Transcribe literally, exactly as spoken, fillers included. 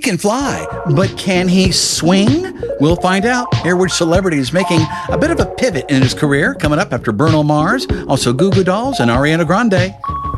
can fly, but can he swing? We'll find out here which celebrity is making a bit of a pivot in his career, coming up after Bruno Mars, also Goo Goo Dolls and Ariana Grande.